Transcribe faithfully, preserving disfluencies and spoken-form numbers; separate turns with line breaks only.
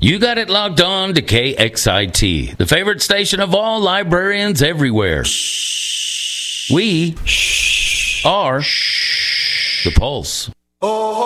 You got it logged on to K X I T, the favorite station of all librarians everywhere. We are the Pulse.